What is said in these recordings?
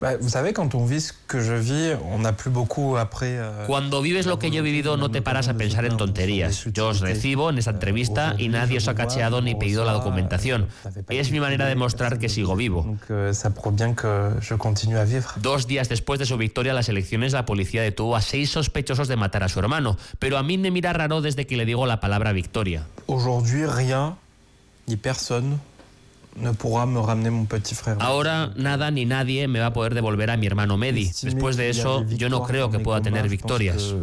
Cuando vives lo que yo he vivido no te paras a pensar en tonterías. Yo os recibo en esta entrevista y nadie os ha cacheado ni pedido la documentación. Es mi manera de mostrar que sigo vivo. 2 días después de su victoria en las elecciones, la policía detuvo a 6 sospechosos de matar a su hermano, pero a mí me mira raro desde que le digo la palabra victoria. Ahora nada ni nadie me va a poder devolver a mi hermano Mehdi. Después de eso, yo no creo que pueda tener victorias.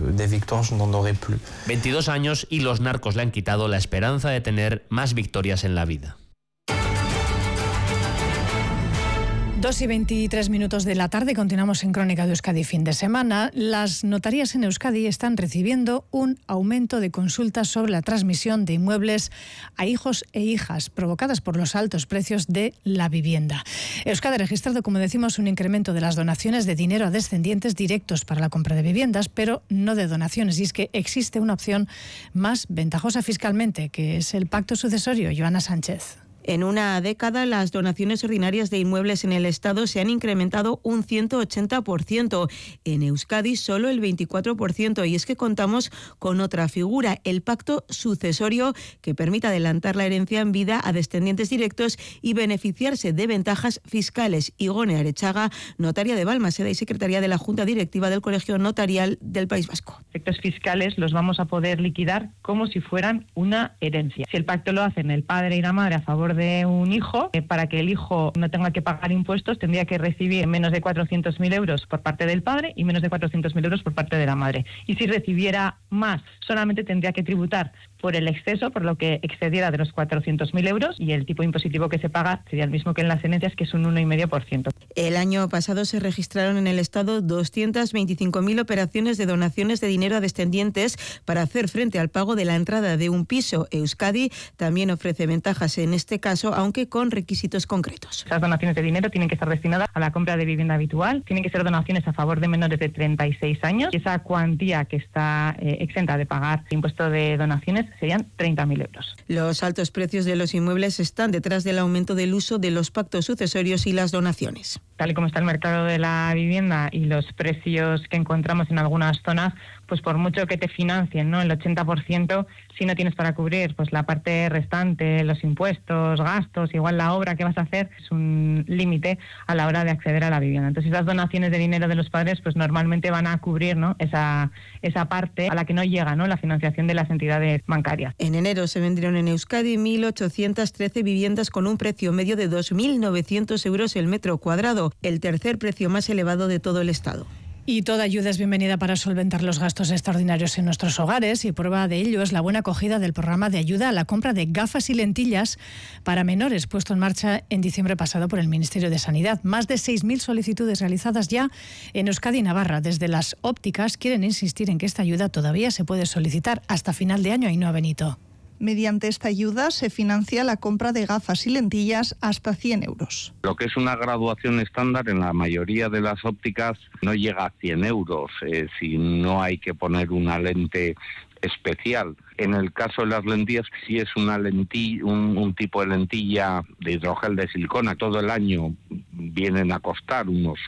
22 años y los narcos le han quitado la esperanza de tener más victorias en la vida. 2:23 de la tarde, continuamos en Crónica de Euskadi fin de semana. Las notarías en Euskadi están recibiendo un aumento de consultas sobre la transmisión de inmuebles a hijos e hijas, provocadas por los altos precios de la vivienda. Euskadi ha registrado, como decimos, un incremento de las donaciones de dinero a descendientes directos para la compra de viviendas, pero no de donaciones. Y es que existe una opción más ventajosa fiscalmente, que es el pacto sucesorio. Joana Sánchez. En una década, las donaciones ordinarias de inmuebles en el Estado se han incrementado un 180%. En Euskadi, solo el 24%. Y es que contamos con otra figura, el pacto sucesorio, que permite adelantar la herencia en vida a descendientes directos y beneficiarse de ventajas fiscales. Igone Arechaga, notaria de Balmaseda y secretaria de la Junta Directiva del Colegio Notarial del País Vasco. Efectos fiscales los vamos a poder liquidar como si fueran una herencia. Si el pacto lo hacen el padre y la madre a favor de un hijo, para que el hijo no tenga que pagar impuestos, tendría que recibir menos de 400.000 euros por parte del padre y menos de 400.000 euros por parte de la madre. Y si recibiera más, solamente tendría que tributar por el exceso, por lo que excediera de los 400.000 euros, y el tipo impositivo que se paga sería el mismo que en las herencias, que es un 1,5%. El año pasado se registraron en el Estado 225.000 operaciones de donaciones de dinero a descendientes para hacer frente al pago de la entrada de un piso. Euskadi también ofrece ventajas en este caso, aunque con requisitos concretos. Las donaciones de dinero tienen que estar destinadas a la compra de vivienda habitual, tienen que ser donaciones a favor de menores de 36 años, y esa cuantía que está exenta de pagar impuesto de donaciones serían 30.000 euros. Los altos precios de los inmuebles están detrás del aumento del uso de los pactos sucesorios y las donaciones. Tal y como está el mercado de la vivienda y los precios que encontramos en algunas zonas, pues por mucho que te financien, ¿no?, el 80%, si no tienes para cubrir pues la parte restante, los impuestos, gastos, igual la obra que vas a hacer, es un límite a la hora de acceder a la vivienda. Entonces esas donaciones de dinero de los padres pues normalmente van a cubrir, ¿no?, esa parte a la que no llega, ¿no?, la financiación de las entidades bancarias. En enero se vendieron en Euskadi 1.813 viviendas con un precio medio de 2.900 euros el metro cuadrado, el tercer precio más elevado de todo el Estado. Y toda ayuda es bienvenida para solventar los gastos extraordinarios en nuestros hogares, y prueba de ello es la buena acogida del programa de ayuda a la compra de gafas y lentillas para menores, puesto en marcha en diciembre pasado por el Ministerio de Sanidad. Más de 6.000 solicitudes realizadas ya en Euskadi y Navarra. Desde las ópticas quieren insistir en que esta ayuda todavía se puede solicitar hasta final de año. Ainhoa Benito. Mediante esta ayuda se financia la compra de gafas y lentillas hasta 100 euros. Lo que es una graduación estándar en la mayoría de las ópticas no llega a 100 euros, si no hay que poner una lente especial. En el caso de las lentillas, si es una lentilla, un tipo de lentilla de hidrogel de silicona, todo el año vienen a costar unos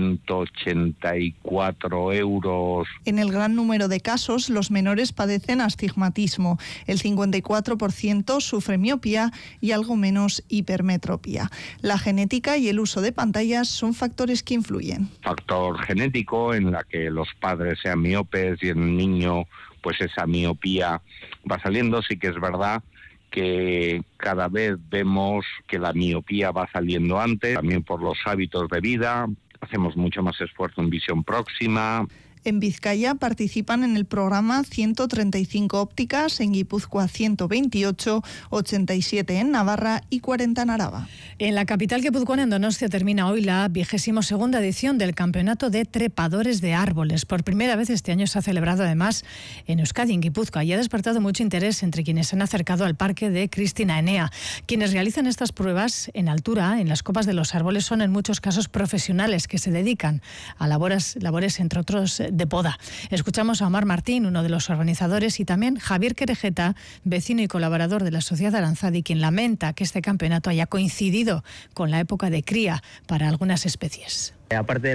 184 euros. En el gran número de casos, los menores padecen astigmatismo. El 54% sufre miopía y algo menos hipermetropía. La genética y el uso de pantallas son factores que influyen. Factor genético en la que los padres sean miopes y en el niño pues esa miopía va saliendo. Sí que es verdad que cada vez vemos que la miopía va saliendo antes, también por los hábitos de vida, hacemos mucho más esfuerzo en visión próxima. En Vizcaya participan en el programa 135 ópticas, en Guipúzcoa 128, 87 en Navarra y 40 en Araba. En la capital guipuzcoana, en Donostia, termina hoy la 22ª edición del Campeonato de Trepadores de Árboles. Por primera vez este año se ha celebrado además en Euskadi, en Guipúzcoa, y ha despertado mucho interés entre quienes se han acercado al parque de Cristina Enea. Quienes realizan estas pruebas en altura, en las copas de los árboles, son en muchos casos profesionales que se dedican a labores entre otros de poda. Escuchamos a Omar Martín, uno de los organizadores, y también Javier Querejeta, vecino y colaborador de la Sociedad Aranzadi, quien lamenta que este campeonato haya coincidido con la época de cría para algunas especies. Aparte